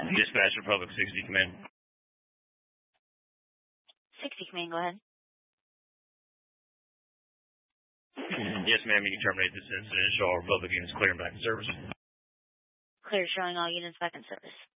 Dispatch Republic 60 Command. 60 Command, go ahead. Yes, ma'am, you can terminate this incident. Show all Republic units clear and back in service. Clear, showing all units back in service.